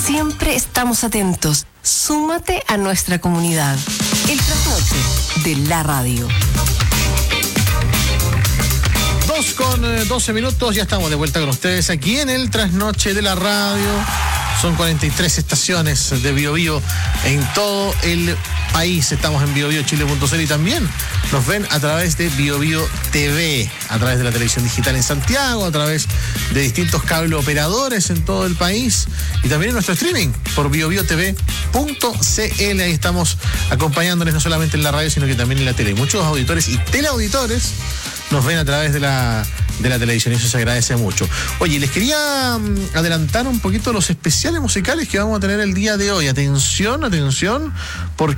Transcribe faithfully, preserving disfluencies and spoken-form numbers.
siempre estamos atentos. Súmate a nuestra comunidad. El trasnoche de la radio. Dos con eh, doce minutos, ya estamos de vuelta con ustedes aquí en el trasnoche de la radio. Son cuarenta y tres estaciones de Bio Bio en todo el país. Estamos en bio bio chile punto c l y también nos ven a través de Bio Bio T V, a través de la televisión digital en Santiago, a través de distintos cable operadores en todo el país y también en nuestro streaming por bio bio t v punto c l. Ahí estamos acompañándoles no solamente en la radio, sino que también en la tele. Muchos auditores y teleauditores nos ven a través de la, de la televisión y eso se agradece mucho. Oye, les quería um, adelantar un poquito los especiales musicales que vamos a tener el día de hoy. Atención, atención, porque